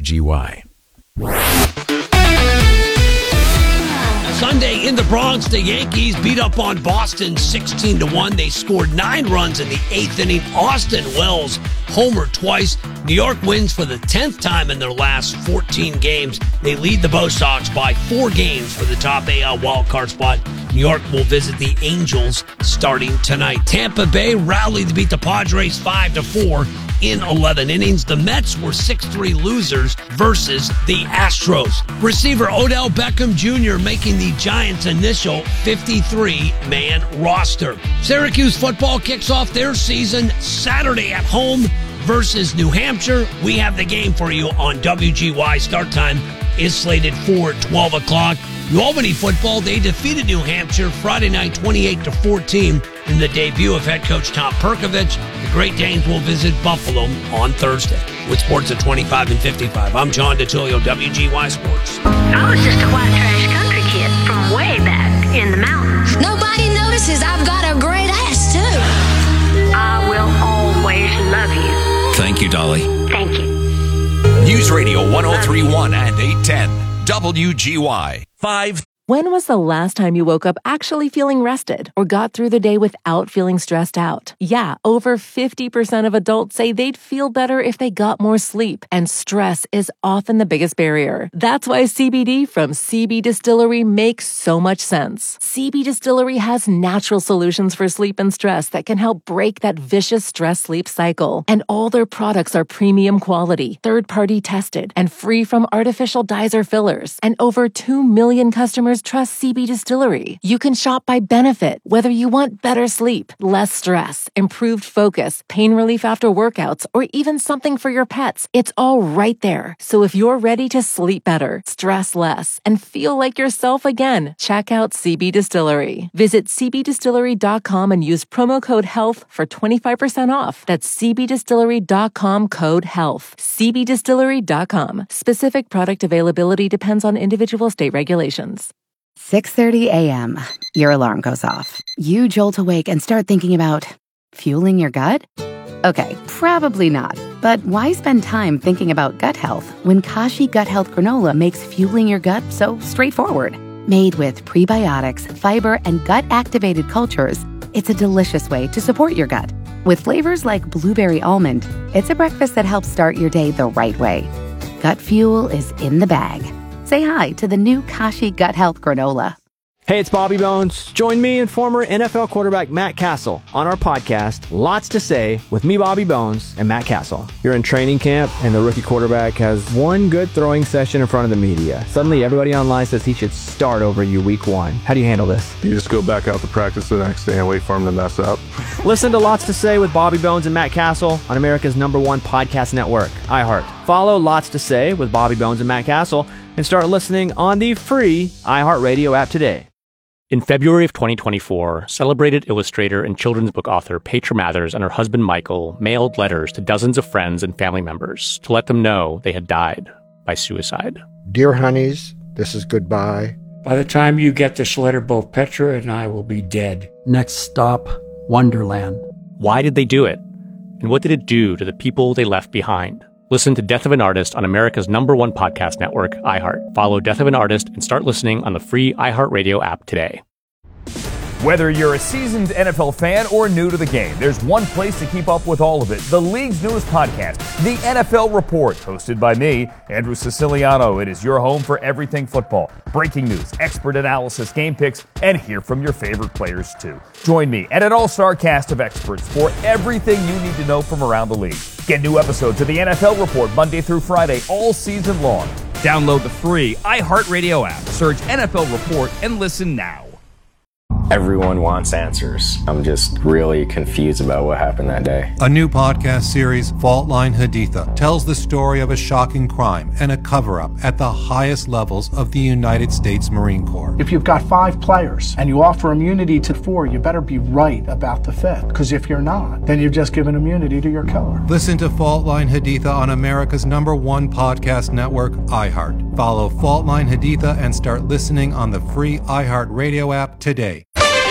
WGY. Sunday in the Bronx, the Yankees beat up on Boston 16-1. They scored 9 runs in the 8th inning. Austin Wells homered twice. New York wins for the 10th time in their last 14 games. They lead the Bo Sox by 4 games for the top AL wildcard spot. New York will visit the Angels starting tonight. Tampa Bay rallied to beat the Padres 5-4 in 11 innings. The Mets were 6-3 losers versus the Astros. Receiver Odell Beckham Jr. making the Giants' initial 53-man roster. Syracuse football kicks off their season Saturday at home versus New Hampshire. We have the game for you on WGY. Start time is slated for 12 o'clock. New Albany football, they defeated New Hampshire Friday night 28-14 in the debut of head coach Tom Perkovich. The Great Danes will visit Buffalo on Thursday. With sports at 25 and 55, I'm John DeTilio, WGY Sports. I was just a white trash country kid from way back in the mountains. Nobody notices I've got a great ass, too. I will always love you. Thank you, Dolly. Thank you. News Radio 1031 and 810. WGY. 5. When was the last time you woke up actually feeling rested or got through the day without feeling stressed out? Yeah, over 50% of adults say they'd feel better if they got more sleep, and stress is often the biggest barrier. That's why CBD from CB Distillery makes so much sense. CB Distillery has natural solutions for sleep and stress that can help break that vicious stress-sleep cycle. And all their products are premium quality, third-party tested, and free from artificial dyes or fillers. And over 2 million customers trust CB Distillery. You can shop by benefit, whether you want better sleep, less stress, improved focus, pain relief after workouts, or even something for your pets. It's all right there. So if you're ready to sleep better, stress less, and feel like yourself again, check out CB Distillery. Visit cbdistillery.com and use promo code HEALTH for 25% off. That's cbdistillery.com code HEALTH. cbdistillery.com. Specific product availability depends on individual state regulations. 6:30 a.m. Your alarm goes off. You jolt awake and start thinking about fueling your gut? Okay, probably not. But why spend time thinking about gut health when Kashi Gut Health Granola makes fueling your gut so straightforward? Made with prebiotics, fiber, and gut-activated cultures, it's a delicious way to support your gut. With flavors like blueberry almond, it's a breakfast that helps start your day the right way. Gut fuel is in the bag. Say hi to the new Kashi Gut Health Granola. Hey, it's Bobby Bones. Join me and former NFL quarterback Matt Castle on our podcast, Lots to Say, with me, Bobby Bones, and Matt Castle. You're in training camp, and the rookie quarterback has one good throwing session in front of the media. Suddenly, everybody online says he should start over you week 1. How do you handle this? You just go back out to practice the next day and wait for him to mess up. Listen to Lots to Say with Bobby Bones and Matt Castle on America's #1 podcast network, iHeart. Follow Lots to Say with Bobby Bones and Matt Castle and start listening on the free iHeartRadio app today. In February of 2024, celebrated illustrator and children's book author Petra Mathers and her husband Michael mailed letters to dozens of friends and family members to let them know they had died by suicide. Dear honeys, this is goodbye. By the time you get this letter, both Petra and I will be dead. Next stop, Wonderland. Why did they do it? And what did it do to the people they left behind? Listen to Death of an Artist on America's #1 podcast network, iHeart. Follow Death of an Artist and start listening on the free iHeartRadio app today. Whether you're a seasoned NFL fan or new to the game, there's one place to keep up with all of it. The league's newest podcast, The NFL Report, hosted by me, Andrew Siciliano. It is your home for everything football. Breaking news, expert analysis, game picks, and hear from your favorite players too. Join me and an all-star cast of experts for everything you need to know from around the league. Get new episodes of The NFL Report Monday through Friday all season long. Download the free iHeartRadio app, search NFL Report, and listen now. Everyone wants answers. I'm just really confused about what happened that day. A new podcast series, Fault Line Haditha, tells the story of a shocking crime and a cover-up at the highest levels of the United States Marine Corps. If you've got 5 players and you offer immunity to 4, you better be right about the 5th. Because if you're not, then you've just given immunity to your killer. Listen to Fault Line Haditha on America's #1 podcast network, iHeart. Follow Fault Line Haditha and start listening on the free iHeart Radio app today.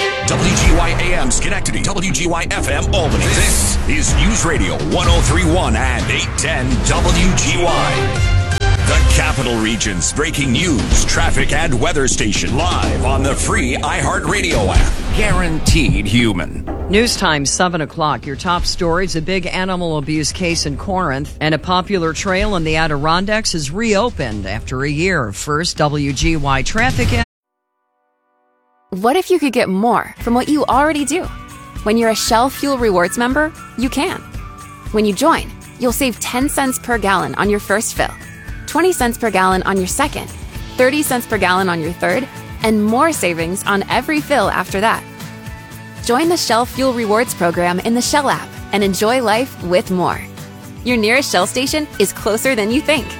WGY AM Schenectady, WGY FM Albany. This is News Radio 1031 and 810 WGY. region's breaking news, traffic, and weather station. Live on the free iHeartRadio app. Guaranteed Human. News time, 7 o'clock. Your top stories: a big animal abuse case in Corinth, and a popular trail in the Adirondacks is reopened after a year. First, WGY traffic. What if you could get more from what you already do? When you're a Shell Fuel Rewards member, you can. When you join, you'll save 10 cents per gallon on your first fill, 20 cents per gallon on your second, 30 cents per gallon on your third, and more savings on every fill after that. Join the Shell Fuel Rewards program in the Shell app and enjoy life with more. Your nearest Shell station is closer than you think.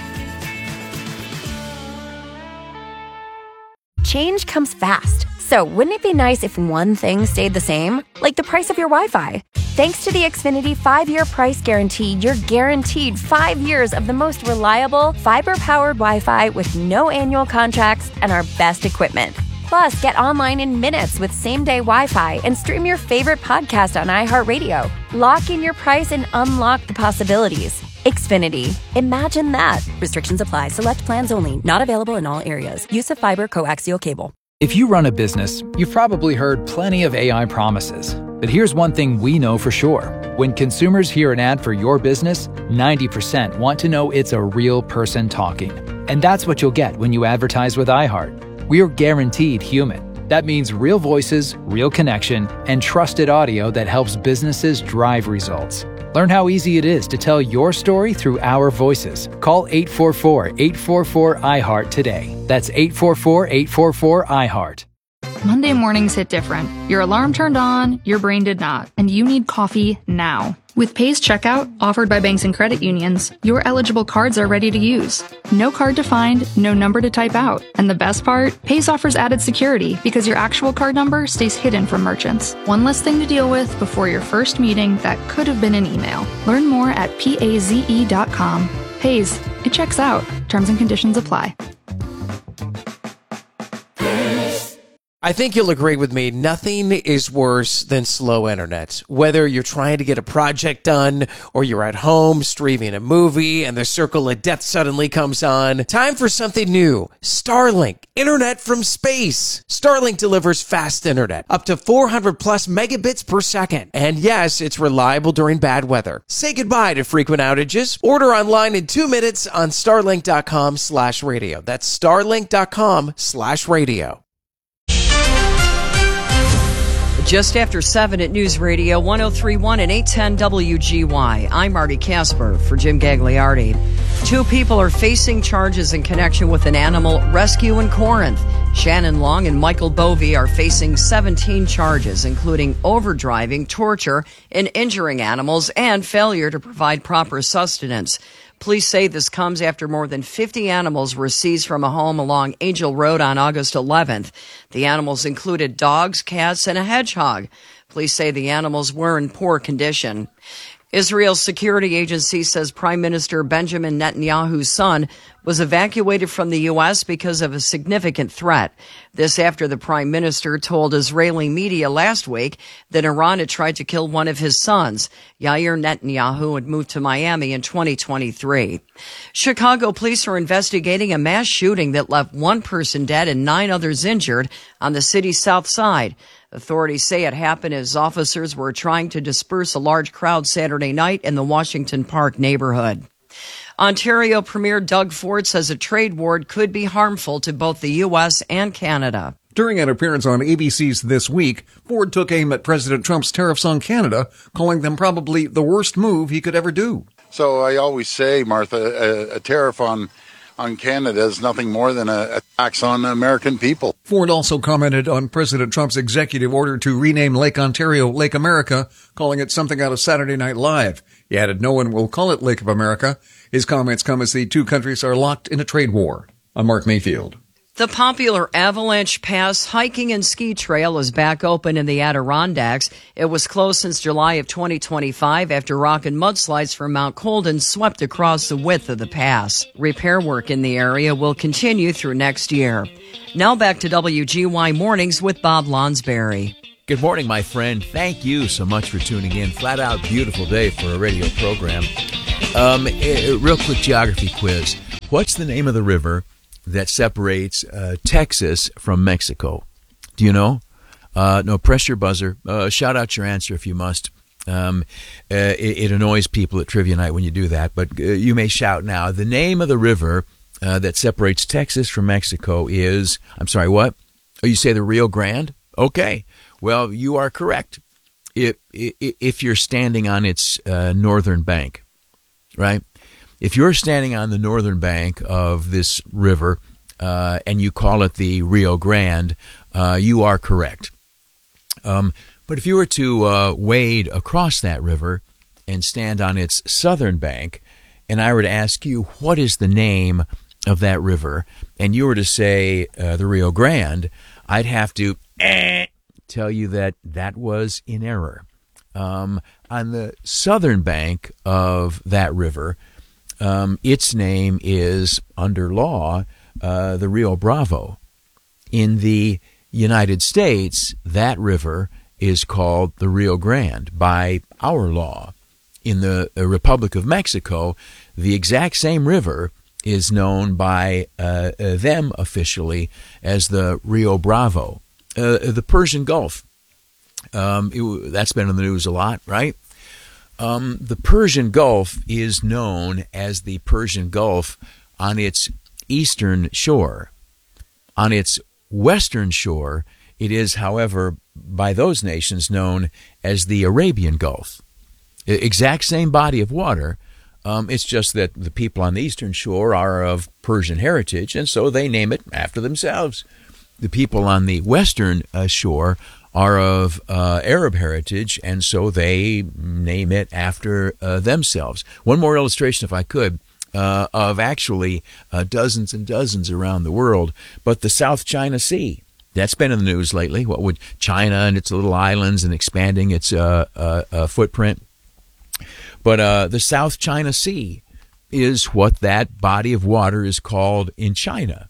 Change comes fast, so wouldn't it be nice if one thing stayed the same? Like the price of your Wi-Fi. Thanks to the Xfinity 5-year price guarantee, you're guaranteed 5 years of the most reliable, fiber-powered Wi-Fi with no annual contracts and our best equipment. Plus, get online in minutes with same-day Wi-Fi and stream your favorite podcast on iHeartRadio. Lock in your price and unlock the possibilities. Xfinity. Imagine that. Restrictions apply. Select plans only. Not available in all areas. Use of fiber coaxial cable. If you run a business, you've probably heard plenty of AI promises. But here's one thing we know for sure. When consumers hear an ad for your business, 90% want to know it's a real person talking. And that's what you'll get when you advertise with iHeart. We're guaranteed human. That means real voices, real connection, and trusted audio that helps businesses drive results. Learn how easy it is to tell your story through our voices. Call 844-844-iHeart today. That's 844-844-iHeart. Monday mornings hit different. Your alarm turned on, your brain did not, and you need coffee now. With Pays Checkout, offered by banks and credit unions, your eligible cards are ready to use. No card to find, no number to type out. And the best part? Pays offers added security because your actual card number stays hidden from merchants. One less thing to deal with before your first meeting that could have been an email. Learn more at PAZE.com. Pays. It checks out. Terms and conditions apply. I think you'll agree with me, nothing is worse than slow internet. Whether you're trying to get a project done or you're at home streaming a movie and the circle of death suddenly comes on, time for something new. Starlink, internet from space. Starlink delivers fast internet, up to 400 plus megabits per second. And yes, it's reliable during bad weather. Say goodbye to frequent outages. Order online in 2 minutes on starlink.com/radio. That's starlink.com/radio. Just after 7 at News Radio 103.1 and 810 WGY. I'm Marty Casper for Jim Gagliardi. 2 people are facing charges in connection with an animal rescue in Corinth. Shannon Long and Michael Bovey are facing 17 charges, including overdriving, torture, and injuring animals, and failure to provide proper sustenance. Police say this comes after more than 50 animals were seized from a home along Angel Road on August 11th. The animals included dogs, cats, and a hedgehog. Police say the animals were in poor condition. Israel's security agency says Prime Minister Benjamin Netanyahu's son was evacuated from the U.S. because of a significant threat. This after the prime minister told Israeli media last week that Iran had tried to kill one of his sons. Yair Netanyahu had moved to Miami in 2023. Chicago police are investigating a mass shooting that left 1 person dead and 9 others injured on the city's south side. Authorities say it happened as officers were trying to disperse a large crowd Saturday night in the Washington Park neighborhood. Ontario Premier Doug Ford says a trade war could be harmful to both the U.S. and Canada. During an appearance on ABC's This Week, Ford took aim at President Trump's tariffs on Canada, calling them probably the worst move he could ever do. So I always say, Martha, a tariff on Canada is nothing more than a tax on American people. Ford also commented on President Trump's executive order to rename Lake Ontario Lake America, calling it something out of Saturday Night Live. He added no one will call it Lake of America. His comments come as the 2 countries are locked in a trade war. I'm Mark Mayfield. The popular Avalanche Pass hiking and ski trail is back open in the Adirondacks. It was closed since July of 2025 after rock and mudslides from Mount Colden swept across the width of the pass. Repair work in the area will continue through next year. Now back to WGY Mornings with Bob Lonsberry. Good morning, my friend. Thank you so much for tuning in. Flat out beautiful day for a radio program. Real quick geography quiz. What's the name of the river that separates Texas from Mexico? Do you know? No, press your buzzer. Shout out your answer if you must. It annoys people at Trivia Night when you do that, but you may shout now. The name of the river that separates Texas from Mexico is, I'm sorry, what? Oh, you say the Rio Grande? Okay. Well, you are correct. If you're standing on its northern bank, right? If you're standing on the northern bank of this river and you call it the Rio Grande, you are correct. But if you were to wade across that river and stand on its southern bank, and I were to ask you, what is the name of that river, and you were to say the Rio Grande, I'd have to tell you that that was in error. On the southern bank of that river, its name is, under law, the Rio Bravo. In the United States, that river is called the Rio Grande by our law. In the Republic of Mexico, the exact same river is known by them officially as the Rio Bravo. The Persian Gulf, that's been in the news a lot, right? The Persian Gulf is known as the Persian Gulf on its eastern shore. On its western shore, it is, however, by those nations known as the Arabian Gulf. Exact same body of water. It's just that the people on the eastern shore are of Persian heritage, and so they name it after themselves. The people on the western shore are of Arab heritage, and so they name it after themselves. One more illustration, if I could, of actually dozens and dozens around the world, but the South China Sea. That's been in the news lately. What would China and its little islands and expanding its footprint? But the South China Sea is what that body of water is called in China.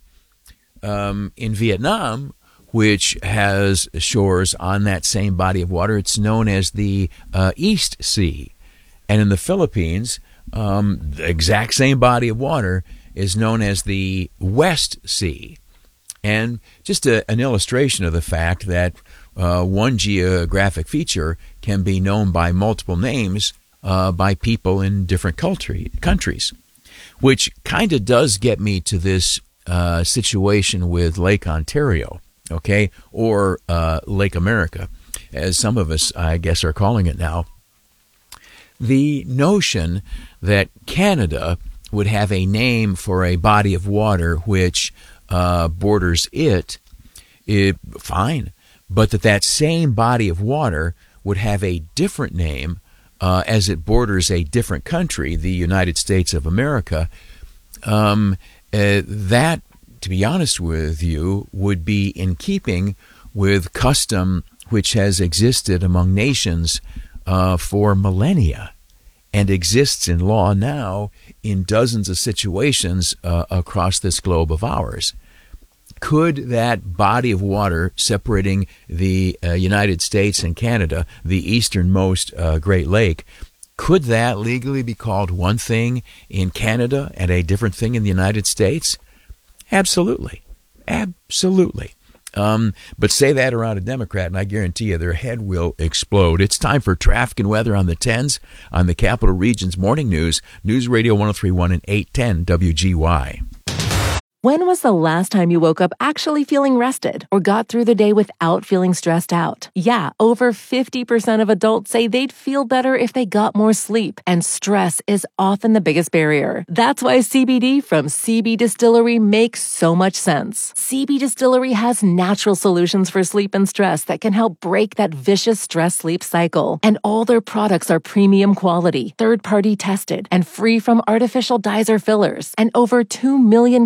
In Vietnam, which has shores on that same body of water, it's known as the East Sea. And in the Philippines, the exact same body of water is known as the West Sea. And just an illustration of the fact that one geographic feature can be known by multiple names by people in different countries, which kind of does get me to this situation with Lake Ontario, okay, or Lake America, as some of us, I guess, are calling it now. The notion that Canada would have a name for a body of water which borders it, fine, but that same body of water would have a different name as it borders a different country, the United States of America, that, to be honest with you, would be in keeping with custom which has existed among nations for millennia and exists in law now in dozens of situations across this globe of ours. Could that body of water separating the United States and Canada, the easternmost Great Lake, could that legally be called one thing in Canada and a different thing in the United States? Absolutely. Absolutely. But say that around a Democrat, and I guarantee you their head will explode. It's time for traffic and weather on the 10s on the Capital Region's Morning News, News Radio 103.1 and 810 WGY. When was the last time you woke up actually feeling rested or got through the day without feeling stressed out? Yeah, over 50% of adults say they'd feel better if they got more sleep, and stress is often the biggest barrier. That's why CBD from CB Distillery makes so much sense. CB Distillery has natural solutions for sleep and stress that can help break that vicious stress-sleep cycle. And all their products are premium quality, third-party tested, and free from artificial dyes or fillers. And over 2 million customers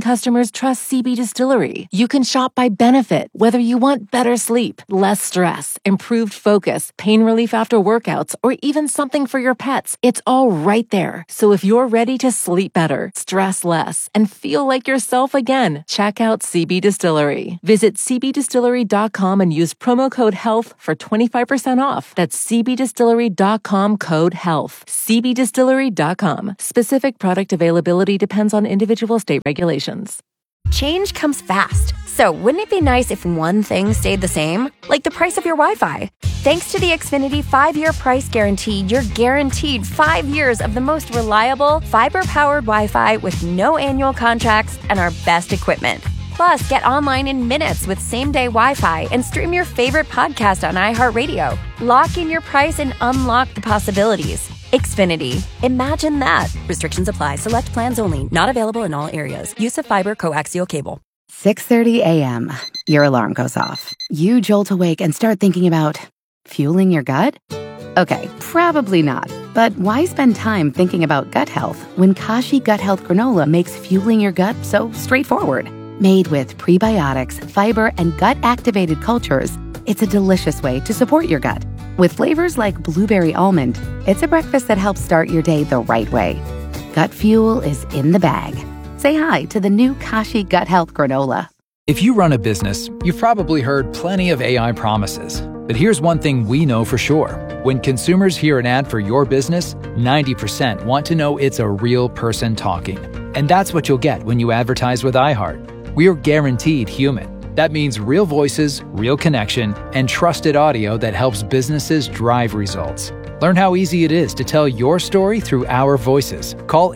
customers trust CB Distillery. You can shop by benefit, whether you want better sleep, less stress, improved focus, pain relief after workouts, or even something for your pets. It's all right there. So if you're ready to sleep better, stress less, and feel like yourself again, check out CB Distillery. Visit cbdistillery.com and use promo code HEALTH for 25% off. That's cbdistillery.com, code HEALTH. cbdistillery.com. Specific product availability depends on individual state regulations. Change comes fast. So wouldn't it be nice if one thing stayed the same? Like the price of your Wi-Fi. Thanks to the Xfinity 5-year price guarantee, you're guaranteed 5 years of the most reliable, fiber-powered Wi-Fi with no annual contracts and our best equipment. Plus, get online in minutes with same-day Wi-Fi and stream your favorite podcast on iHeartRadio. Lock in your price and unlock the possibilities. Xfinity. Imagine that. Restrictions apply. Select plans only. Not available in all areas. Use of fiber coaxial cable. 6:30 a.m. Your alarm goes off. You jolt awake and start thinking about fueling your gut? Okay, probably not. But why spend time thinking about gut health when Kashi Gut Health Granola makes fueling your gut so straightforward? Made with prebiotics, fiber, and gut-activated cultures, it's a delicious way to support your gut. With flavors like blueberry almond, it's a breakfast that helps start your day the right way. Gut fuel is in the bag. Say hi to the new Kashi Gut Health Granola. If you run a business, you've probably heard plenty of AI promises. But here's one thing we know for sure. When consumers hear an ad for your business, 90% want to know it's a real person talking. And that's what you'll get when you advertise with iHeart. We are guaranteed human. That means real voices, real connection, and trusted audio that helps businesses drive results. Learn how easy it is to tell your story through our voices. Call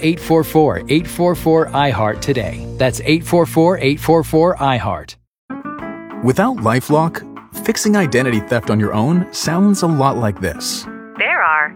844-844-iHeart today. That's 844-844-iHeart. Without LifeLock, fixing identity theft on your own sounds a lot like this. There are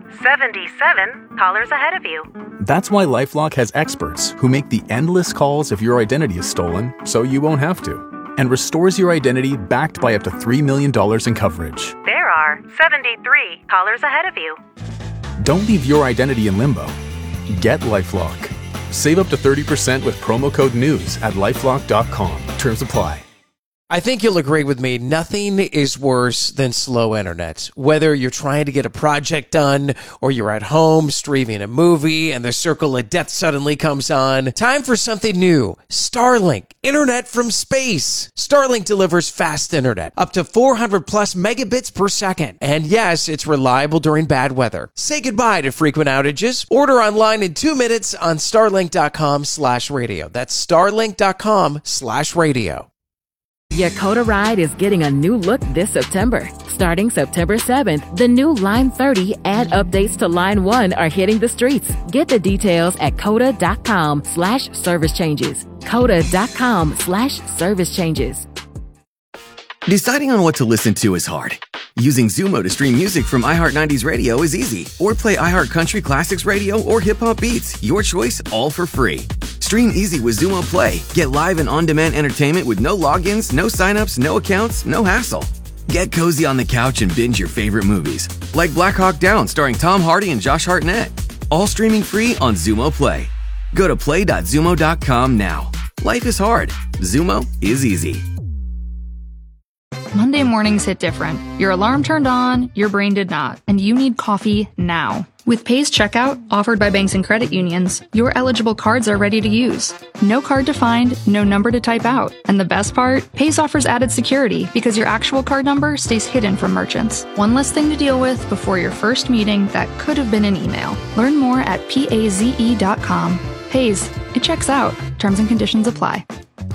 77 callers ahead of you. That's why LifeLock has experts who make the endless calls if your identity is stolen so you won't have to, and restores your identity backed by up to $3 million in coverage. There are 73 callers ahead of you. Don't leave your identity in limbo. Get LifeLock. Save up to 30% with promo code NEWS at LifeLock.com. Terms apply. I think you'll agree with me. Nothing is worse than slow internet. Whether you're trying to get a project done or you're at home streaming a movie and the circle of death suddenly comes on. Time for something new. Starlink. Internet from space. Starlink delivers fast internet. Up to 400 plus megabits per second. And yes, it's reliable during bad weather. Say goodbye to frequent outages. Order online in 2 minutes on starlink.com/radio. That's starlink.com/radio. Yakota Ride is getting a new look this September. Starting September 7th, the new Line 30 and updates to Line 1 are hitting the streets. Get the details at coda.com/service changes. coda.com/service changes. Deciding on what to listen to is hard. Using Zumo to stream music from iHeart 90s Radio is easy. Or play iHeart Country Classics Radio or Hip Hop Beats. Your choice, all for free. Stream easy with Zumo Play. Get live and on-demand entertainment with no logins, no signups, no accounts, no hassle. Get cozy on the couch and binge your favorite movies. Like Black Hawk Down starring Tom Hardy and Josh Hartnett. All streaming free on Zumo Play. Go to play.zumo.com now. Life is hard. Zumo is easy. Monday mornings hit different. Your alarm turned on, your brain did not, and you need coffee now. With Pace Checkout, offered by banks and credit unions, your eligible cards are ready to use. No card to find, no number to type out. And the best part? Pace offers added security because your actual card number stays hidden from merchants. One less thing to deal with before your first meeting that could have been an email. Learn more at paze.com. Paze, it checks out. Terms and conditions apply.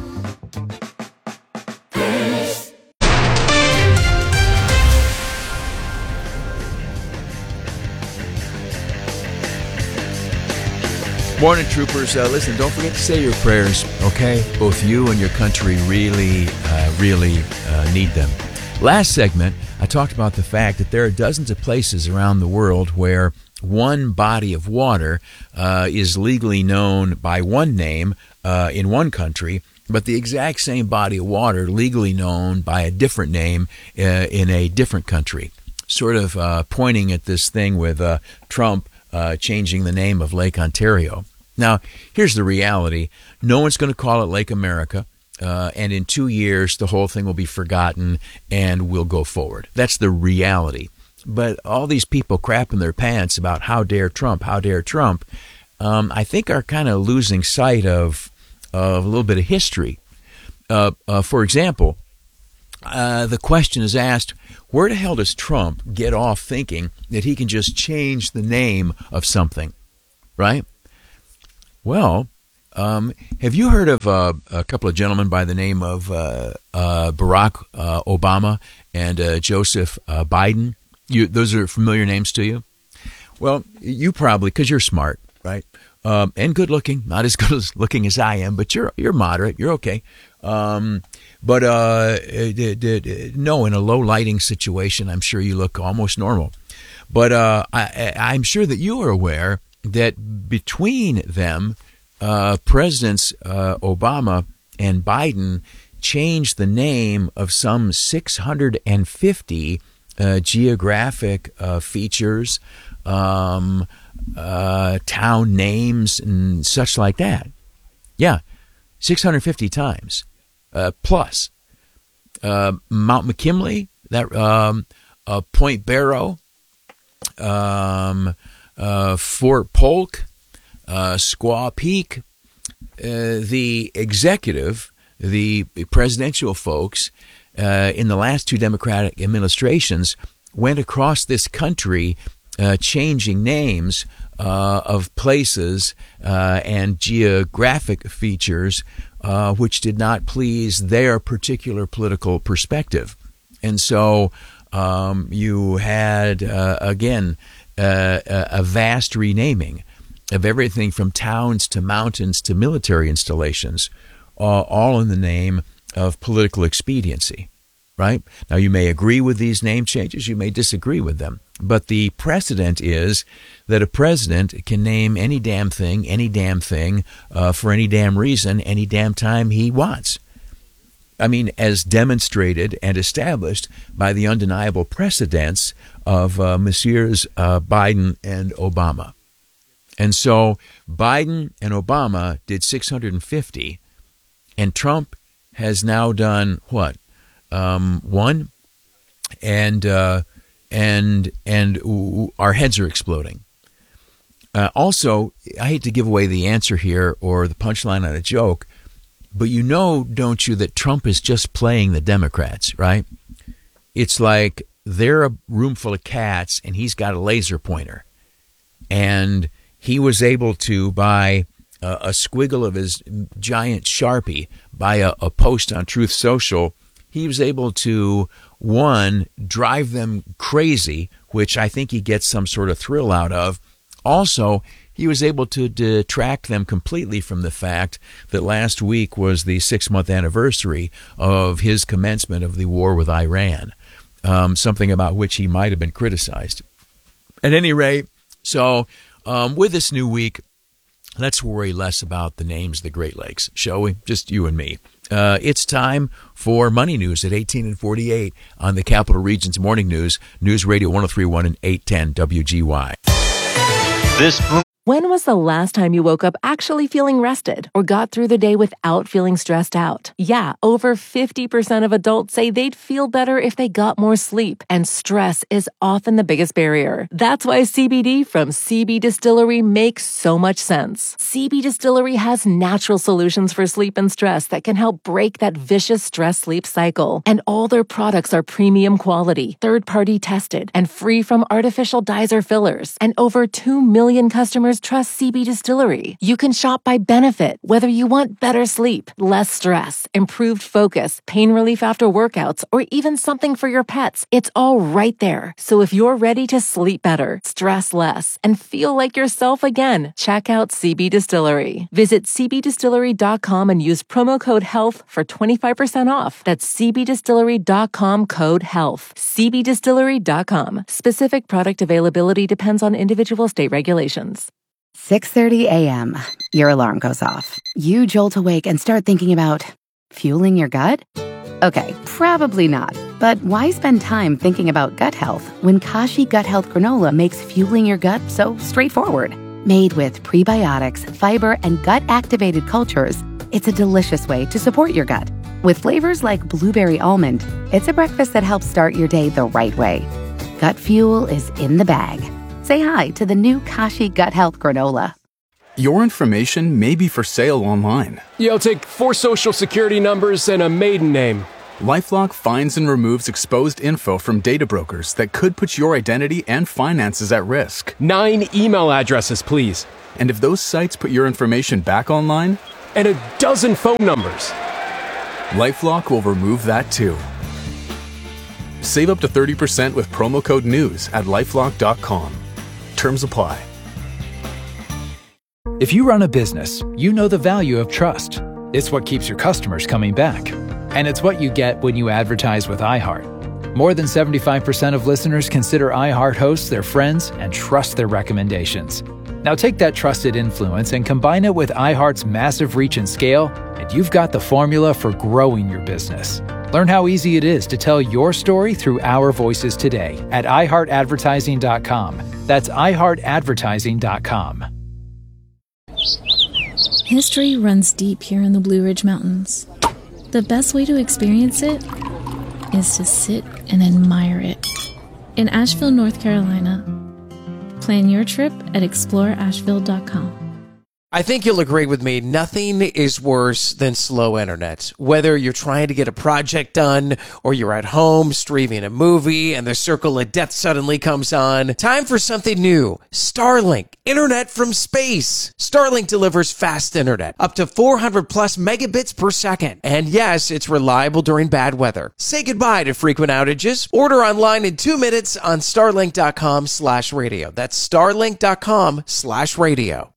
Morning, troopers. Listen, don't forget to say your prayers, okay? Both you and your country really need them. Last segment, I talked about the fact that there are dozens of places around the world where one body of water is legally known by one name in one country, but the exact same body of water legally known by a different name in a different country. Sort of pointing at this thing with Trump changing the name of Lake Ontario. Now, here's the reality. No one's going to call it Lake America, and in 2 years, the whole thing will be forgotten and we'll go forward. That's the reality. But all these people crapping their pants about how dare Trump, I think are kind of losing sight of a little bit of history. For example, the question is asked, where the hell does Trump get off thinking that he can just change the name of something, right? Well, have you heard of a couple of gentlemen by the name of Barack Obama and Joseph Biden? Those are familiar names to you? Well, you probably, because you're smart, right? And good looking, not as good as looking as I am, but you're moderate, you're okay. No, in a low lighting situation, I'm sure you look almost normal. But I'm sure that you are aware that between them, Presidents Obama and Biden changed the name of some 650 geographic features, town names, and such like that. Yeah, 650 times plus. Mount McKinley, that Point Barrow, Fort Polk, Squaw Peak. The executive, the presidential folks in the last two Democratic administrations went across this country changing names of places and geographic features which did not please their particular political perspective. And so you had, again, a vast renaming of everything from towns to mountains to military installations, all in the name of political expediency, right? Now, you may agree with these name changes, you may disagree with them, but the precedent is that a president can name any damn thing for any damn reason, any damn time he wants. I mean, as demonstrated and established by the undeniable precedents of Messieurs Biden and Obama. And so Biden and Obama did 650, and Trump has now done what? One, and our heads are exploding. Also, I hate to give away the answer here or the punchline on a joke, but you know, don't you, that Trump is just playing the Democrats, right? It's like they're a room full of cats and he's got a laser pointer. And he was able to, by a squiggle of his giant Sharpie, by a post on Truth Social, he was able to, one, drive them crazy, which I think he gets some sort of thrill out of. Also, he was able to detract them completely from the fact that last week was the 6-month anniversary of his commencement of the war with Iran, something about which he might have been criticized. At any rate, so with this new week, let's worry less about the names of the Great Lakes, shall we? Just you and me. It's time for Money News at 18 and 48 on the Capital Region's Morning News, News Radio 103.1 and 810 WGY. When was the last time you woke up actually feeling rested or got through the day without feeling stressed out? Yeah, over 50% of adults say they'd feel better if they got more sleep, and stress is often the biggest barrier. That's why CBD from CB Distillery makes so much sense. CB Distillery has natural solutions for sleep and stress that can help break that vicious stress-sleep cycle. And all their products are premium quality, third-party tested, and free from artificial dyes or fillers. And over 2 million customers trust CB Distillery. You can shop by benefit, whether you want better sleep, less stress, improved focus, pain relief after workouts, or even something for your pets. It's all right there. So if you're ready to sleep better, stress less, and feel like yourself again, check out CB Distillery. Visit cbdistillery.com and use promo code HEALTH for 25% off. That's cbdistillery.com, code HEALTH. cbdistillery.com. Specific product availability depends on individual state regulations. 6:30 a.m. Your alarm goes off. You jolt awake and start thinking about fueling your gut? Okay, probably not. But why spend time thinking about gut health when Kashi Gut Health Granola makes fueling your gut so straightforward? Made with prebiotics, fiber, and gut-activated cultures, it's a delicious way to support your gut. With flavors like blueberry almond, it's a breakfast that helps start your day the right way. Gut Fuel is in the bag. Say hi to the new Kashi Gut Health Granola. Your information may be for sale online. Yeah, I'll take 4 social security numbers and a maiden name. LifeLock finds and removes exposed info from data brokers that could put your identity and finances at risk. 9 email addresses, please. And if those sites put your information back online? And a dozen phone numbers. LifeLock will remove that too. Save up to 30% with promo code NEWS at LifeLock.com. Terms apply. If you run a business, you know the value of trust. It's what keeps your customers coming back. And it's what you get when you advertise with iHeart. More than 75% of listeners consider iHeart hosts their friends and trust their recommendations. Now take that trusted influence and combine it with iHeart's massive reach and scale, and you've got the formula for growing your business. Learn how easy it is to tell your story through our voices today at iHeartAdvertising.com. That's iHeartAdvertising.com. History runs deep here in the Blue Ridge Mountains. The best way to experience it is to sit and admire it. In Asheville, North Carolina. Plan your trip at exploreasheville.com. I think you'll agree with me, nothing is worse than slow internet. Whether you're trying to get a project done or you're at home streaming a movie and the circle of death suddenly comes on, time for something new. Starlink, internet from space. Starlink delivers fast internet, up to 400 plus megabits per second. And yes, it's reliable during bad weather. Say goodbye to frequent outages. Order online in 2 minutes on starlink.com/radio. That's starlink.com/radio.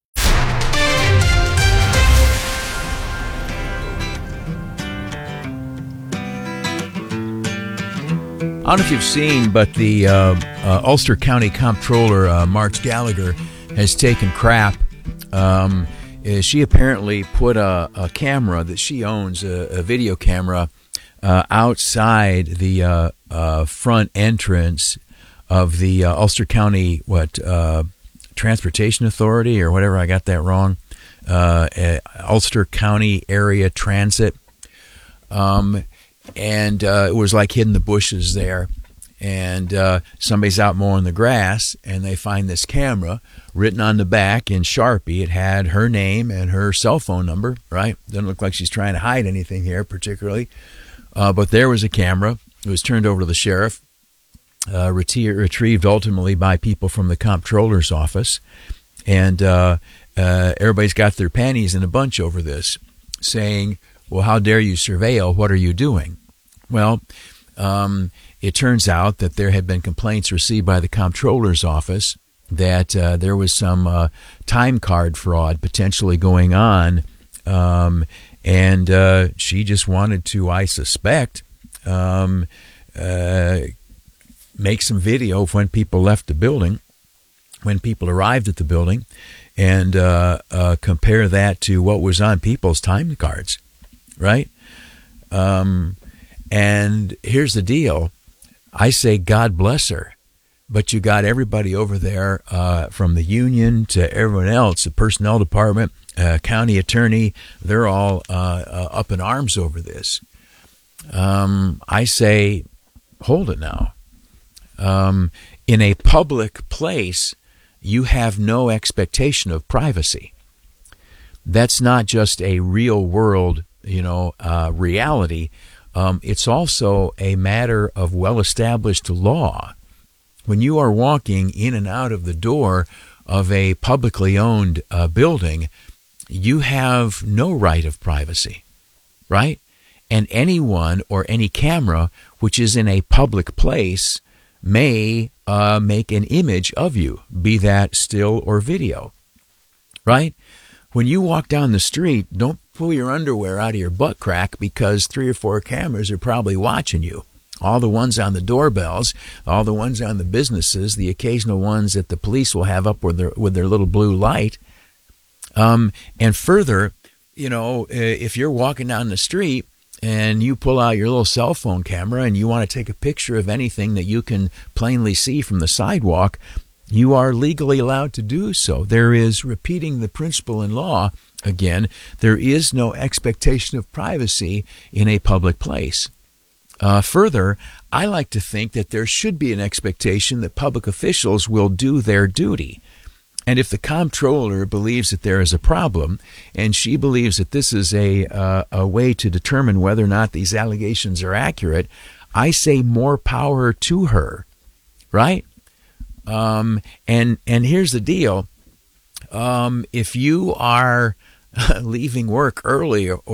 I don't know if you've seen, but the Ulster County Comptroller, Marge Gallagher, has taken crap. She apparently put a camera that she owns, a video camera, outside the front entrance of the Ulster County, Transportation Authority or whatever, I got that wrong, Ulster County Area Transit. And it was like hidden in the bushes there. And somebody's out mowing the grass, and they find this camera written on the back in Sharpie. It had her name and her cell phone number, right? Doesn't look like she's trying to hide anything here particularly. But there was a camera. It was turned over to the sheriff, retrieved ultimately by people from the comptroller's office. And everybody's got their panties in a bunch over this, saying, well, how dare you surveil? What are you doing? Well, it turns out that there had been complaints received by the comptroller's office that there was some time card fraud potentially going on, and she just wanted to, I suspect, make some video of when people left the building, when people arrived at the building, and compare that to what was on people's time cards. Right? And here's the deal. I say God bless her, but you got everybody over there from the union to everyone else, the personnel department, county attorney, they're all up in arms over this. I say, hold it now. In a public place, you have no expectation of privacy. That's not just a real world reality. It's also a matter of well-established law. When you are walking in and out of the door of a publicly owned building, you have no right of privacy, right? And anyone or any camera which is in a public place may make an image of you, be that still or video, right? When you walk down the street, don't pull your underwear out of your butt crack because 3 or 4 cameras are probably watching you. All the ones on the doorbells, all the ones on the businesses, the occasional ones that the police will have up with their little blue light. And further, if you're walking down the street and you pull out your little cell phone camera and you want to take a picture of anything that you can plainly see from the sidewalk, You are legally allowed to do so. There is, repeating the principle in law, again, there is no expectation of privacy in a public place. Further, I like to think that there should be an expectation that public officials will do their duty. And if the comptroller believes that there is a problem, and she believes that this is a way to determine whether or not these allegations are accurate, I say more power to her, right? And here's the deal. If you are leaving work early